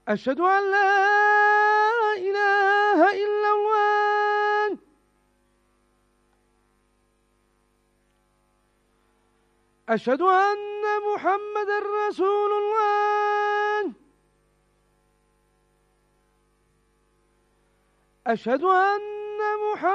أشهد أن لا إله إلا الله. أشهد أن محمدا رسول الله. أشهد أن